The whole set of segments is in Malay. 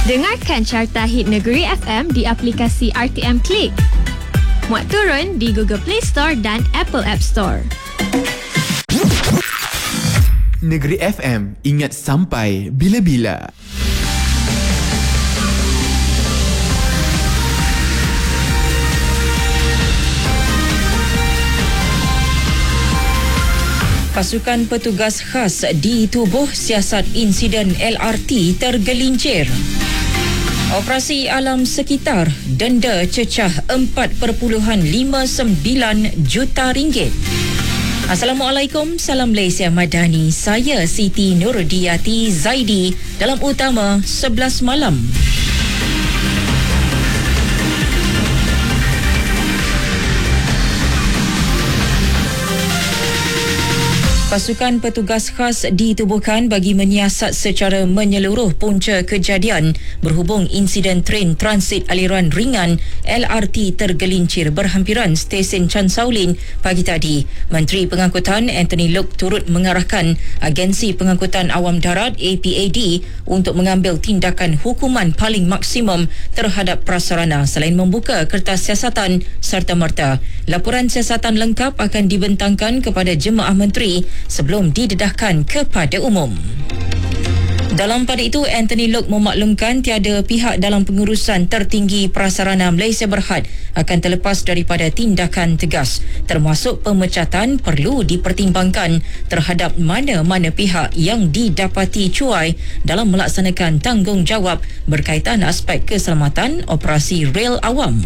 Dengarkan Carta Hit Negeri FM di aplikasi RTM Klik. Muat turun di Google Play Store dan Apple App Store. Negeri FM, ingat sampai bila-bila. Pasukan petugas khas di tubuh siasat insiden LRT tergelincir. Operasi alam sekitar denda cecah 4.59 juta ringgit. Assalamualaikum, salam Malaysia Madani. Saya Siti Nurdiati Zaidi dalam utama 11 malam. Pasukan petugas khas ditubuhkan bagi menyiasat secara menyeluruh punca kejadian berhubung insiden tren transit aliran ringan LRT tergelincir berhampiran stesen Chan Saulin pagi tadi. Menteri Pengangkutan Anthony Loke turut mengarahkan Agensi Pengangkutan Awam Darat APAD untuk mengambil tindakan hukuman paling maksimum terhadap prasarana selain membuka kertas siasatan serta-merta. Laporan siasatan lengkap akan dibentangkan kepada jemaah menteri sebelum didedahkan kepada umum. Dalam pada itu, Anthony Loke memaklumkan tiada pihak dalam pengurusan tertinggi prasarana Malaysia Berhad akan terlepas daripada tindakan tegas, termasuk pemecatan perlu dipertimbangkan terhadap mana-mana pihak yang didapati cuai dalam melaksanakan tanggungjawab berkaitan aspek keselamatan operasi rel awam.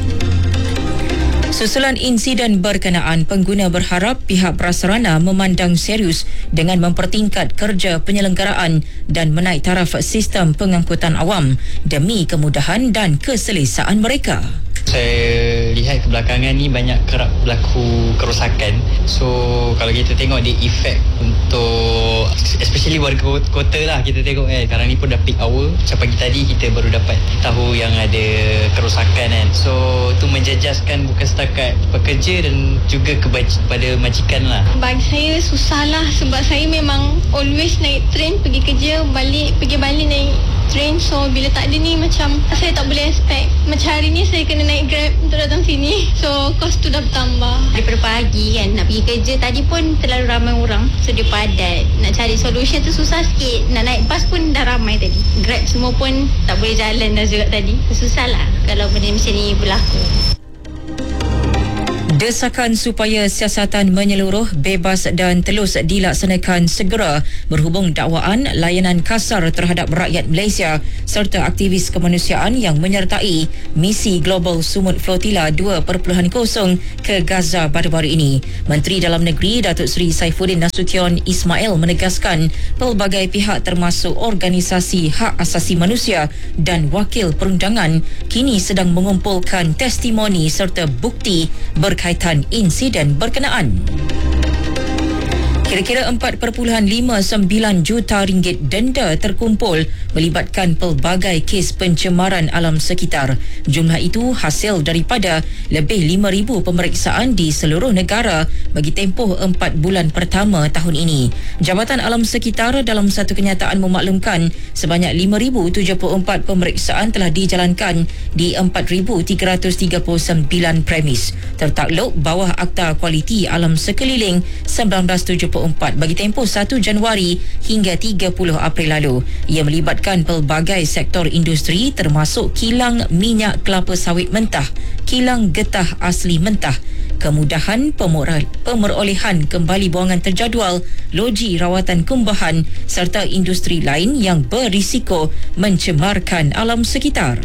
Susulan insiden berkenaan, pengguna berharap pihak prasarana memandang serius dengan mempertingkat kerja penyelenggaraan dan menaik taraf sistem pengangkutan awam demi kemudahan dan keselesaan mereka. Saya lihat kebelakangan ni banyak kerap berlaku kerosakan. So kalau kita tengok dia efek untuk especially warga kota lah, kita tengok sekarang ni pun dah peak hour. Macam pagi tadi kita baru dapat tahu yang ada kerosakan kan. So tu menjejaskan bukan setakat pekerja dan juga kepada majikan lah. Bagi saya susah lah sebab saya memang always naik train pergi kerja, pergi balik naik train. So bila tak ada ni macam saya tak boleh expect. Macam hari ni saya kena naik Grab untuk datang sini. So kos tu dah bertambah. Daripada pagi kan nak pergi kerja, tadi pun terlalu ramai orang. So dia padat. Nak cari solution tu susah sikit. Nak naik bas pun dah ramai tadi. Grab semua pun tak boleh jalan dah juga tadi. Susah lah kalau benda macam ni berlaku. Desakan supaya siasatan menyeluruh, bebas dan telus dilaksanakan segera berhubung dakwaan layanan kasar terhadap rakyat Malaysia serta aktivis kemanusiaan yang menyertai misi Global Sumut Flotilla 2.0 ke Gaza baru-baru ini. Menteri Dalam Negeri Datuk Seri Saifuddin Nasution Ismail menegaskan pelbagai pihak termasuk organisasi hak asasi manusia dan wakil perundangan kini sedang mengumpulkan testimoni serta bukti berkaitan insiden berkenaan. Kira-kira 4.59 juta ringgit denda terkumpul melibatkan pelbagai kes pencemaran alam sekitar. Jumlah itu hasil daripada lebih 5,000 pemeriksaan di seluruh negara bagi tempoh 4 bulan pertama tahun ini. Jabatan Alam Sekitar dalam satu kenyataan memaklumkan sebanyak 5,074 pemeriksaan telah dijalankan di 4,339 premis tertakluk bawah Akta Kualiti Alam Sekeliling 1974 bagi tempoh 1 Januari hingga 30 April lalu. Ia melibatkan pelbagai sektor industri termasuk kilang minyak kelapa sawit mentah, kilang getah asli mentah, kemudahan pemerolehan kembali buangan terjadual, loji rawatan kumbahan serta industri lain yang berisiko mencemarkan alam sekitar.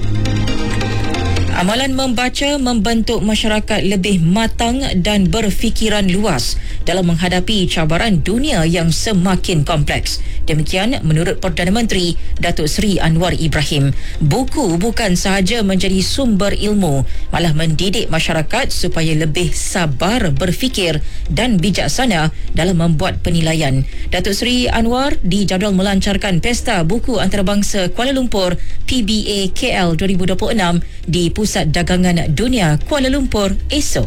Amalan membaca membentuk masyarakat lebih matang dan berfikiran luas dalam menghadapi cabaran dunia yang semakin kompleks. Demikian menurut Perdana Menteri Datuk Seri Anwar Ibrahim. Buku bukan sahaja menjadi sumber ilmu, malah mendidik masyarakat supaya lebih sabar berfikir dan bijaksana dalam membuat penilaian. Datuk Seri Anwar dijadual melancarkan Pesta Buku Antarabangsa Kuala Lumpur PBA KL 2026 di Pusat Dagangan Dunia Kuala Lumpur esok.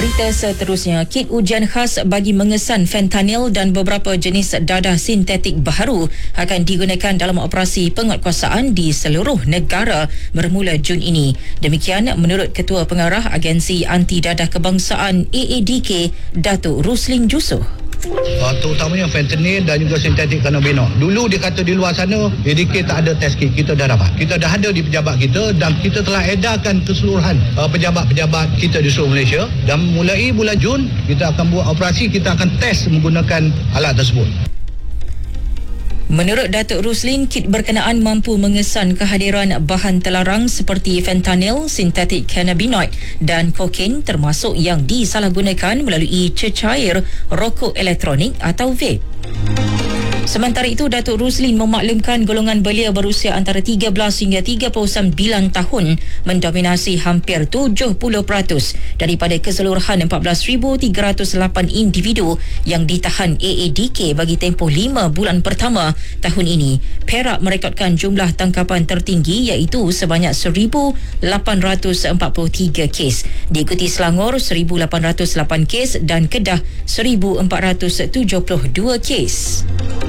Berita seterusnya, kit ujian khas bagi mengesan fentanyl dan beberapa jenis dadah sintetik baharu akan digunakan dalam operasi penguatkuasaan di seluruh negara bermula Jun ini. Demikian menurut Ketua Pengarah Agensi Anti Dadah Kebangsaan AADK, Datuk Ruslin Jusoh. Terutamanya fentanyl dan juga sintetik kanabinol. Dulu dia kata di luar sana ADK tak ada test kit, kita dah dapat. Kita dah ada di pejabat kita dan kita telah edarkan keseluruhan pejabat-pejabat kita di seluruh Malaysia, dan mulai bulan Jun kita akan buat operasi, kita akan test menggunakan alat tersebut. Menurut Datuk Ruslin, kit berkenaan mampu mengesan kehadiran bahan terlarang seperti fentanyl, sintetik cannabinoid dan kokain, termasuk yang disalahgunakan melalui cecair rokok elektronik atau vape. Sementara itu, Datuk Ruslin memaklumkan golongan belia berusia antara 13 hingga 39 tahun mendominasi hampir 70% daripada keseluruhan 14,308 individu yang ditahan AADK bagi tempoh 5 bulan pertama tahun ini. Perak merekodkan jumlah tangkapan tertinggi iaitu sebanyak 1,843 kes. Diikuti Selangor 1,808 kes dan Kedah 1,472 kes.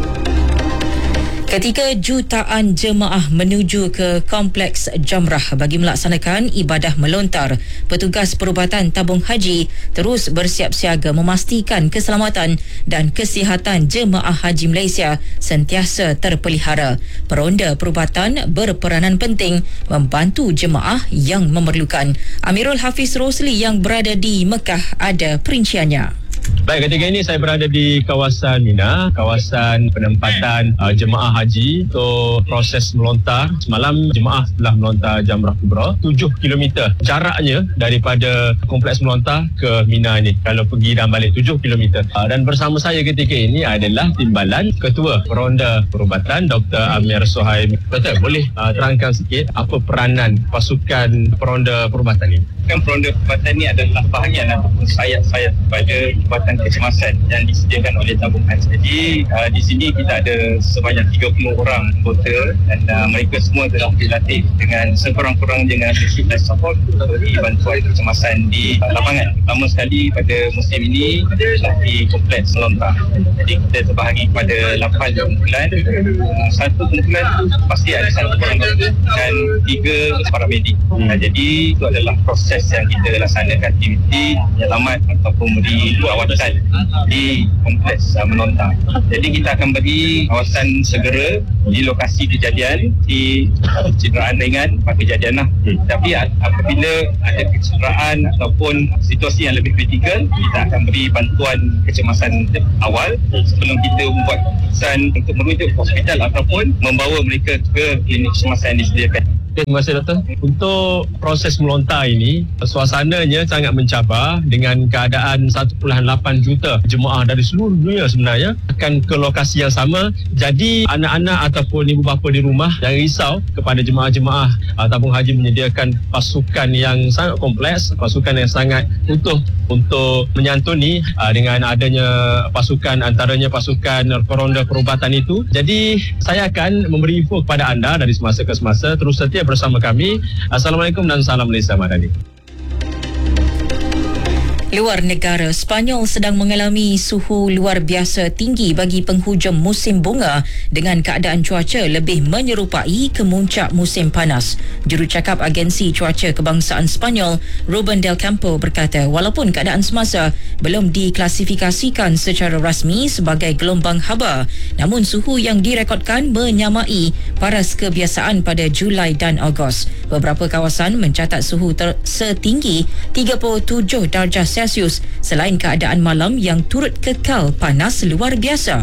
Ketika jutaan jemaah menuju ke Kompleks Jamrah bagi melaksanakan ibadah melontar, petugas perubatan tabung haji terus bersiap siaga memastikan keselamatan dan kesihatan jemaah haji Malaysia sentiasa terpelihara. Peronda perubatan berperanan penting membantu jemaah yang memerlukan. Amirul Hafiz Rosli yang berada di Mekah ada perinciannya. Baik, ketika ini saya berada di kawasan Mina, kawasan penempatan jemaah haji untuk proses melontar. Semalam jemaah telah melontar Jamrah Kubra 7 km jaraknya daripada kompleks melontar ke Mina ini. Kalau pergi dan balik 7 km. Dan bersama saya ketika ini adalah timbalan Ketua Peronda Perubatan Dr. Amir Sohaim. Doktor, boleh terangkan sikit apa peranan pasukan Peronda Perubatan ini? Peronda Perubatan ini adalah bahagian ataupun sayap-sayap pada Jabatan Kecemasan yang disediakan oleh tabung haji. Jadi di sini kita ada sebanyak 30 orang anggota dan mereka semua telah dilatih dengan sekurang-kurangnya dengan leadership dan support untuk beri bantuan kecemasan di lapangan. Pertama sekali pada musim ini adalah di kompleks melontar. Jadi kita terbahagi pada 8 kumpulan. Satu kumpulan itu pasti ada satu orang doktor dan 3 paramedik. Jadi itu adalah proses yang kita laksanakan aktiviti selamat ataupun beri kawasan di kompleks melontar. Jadi kita akan beri kawasan segera di lokasi kejadian, di kecederaan ringan pada kejadian lah. Tapi apabila ada kecederaan ataupun situasi yang lebih kritikal, kita akan beri bantuan kecemasan awal sebelum kita membuat keputusan untuk merujuk ke hospital ataupun membawa mereka ke klinik kecemasan yang disediakan. Terima kasih, Doktor. Untuk proses melontar ini, suasananya sangat mencabar dengan keadaan 1.8 juta jemaah dari seluruh dunia sebenarnya akan ke lokasi yang sama. Jadi anak-anak ataupun ibu bapa di rumah jangan risau kepada jemaah-jemaah tabung haji menyediakan pasukan yang sangat kompleks, pasukan yang sangat utuh untuk menyantuni dengan adanya pasukan, antaranya pasukan Peronda Perubatan itu. Jadi saya akan memberi info kepada anda dari semasa ke semasa. Terus setia bersama kami. Assalamualaikum dan salam Malaysia Madani. Luar negara, Sepanyol sedang mengalami suhu luar biasa tinggi bagi penghujung musim bunga dengan keadaan cuaca lebih menyerupai kemuncak musim panas. Jurucakap Agensi Cuaca Kebangsaan Sepanyol, Ruben Del Campo berkata, walaupun keadaan semasa belum diklasifikasikan secara rasmi sebagai gelombang haba, namun suhu yang direkodkan menyamai paras kebiasaan pada Julai dan Ogos. Beberapa kawasan mencatat suhu setinggi 37 darjah Celsius selain keadaan malam yang turut kekal panas luar biasa.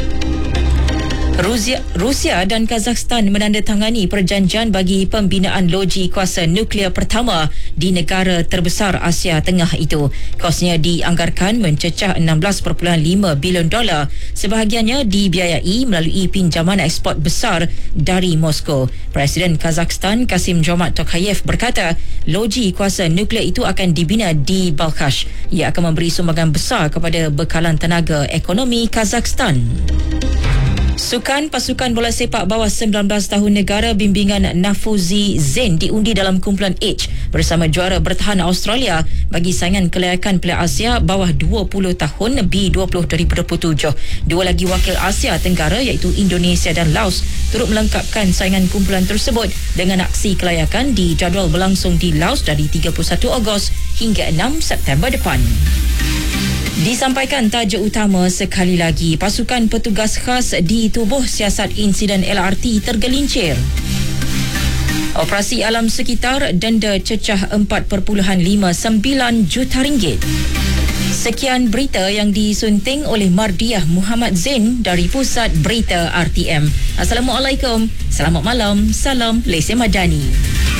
Rusia dan Kazakhstan menandatangani perjanjian bagi pembinaan loji kuasa nuklear pertama di negara terbesar Asia Tengah itu. Kosnya dianggarkan mencecah $16.5 bilion, sebahagiannya dibiayai melalui pinjaman ekspor besar dari Moskow. Presiden Kazakhstan Kasim-Jomart Tokayev berkata, loji kuasa nuklear itu akan dibina di Balkhash. Ia akan memberi sumbangan besar kepada bekalan tenaga ekonomi Kazakhstan. Sukan pasukan bola sepak bawah 19 tahun negara bimbingan Nafuzi Zain diundi dalam kumpulan H bersama juara bertahan Australia bagi saingan kelayakan Piala Asia bawah 20 tahun B20 2027. Dua lagi wakil Asia Tenggara iaitu Indonesia dan Laos turut melengkapkan saingan kumpulan tersebut dengan aksi kelayakan dijadual berlangsung di Laos dari 31 Ogos hingga 6 September depan. Disampaikan tajuk utama sekali lagi, pasukan petugas khas di tubuh siasat insiden LRT tergelincir. Operasi alam sekitar denda cecah 4.59 juta ringgit. Sekian berita yang disunting oleh Mardiah Muhammad Zain dari Pusat Berita RTM. Assalamualaikum, selamat malam, salam Lesen Madani.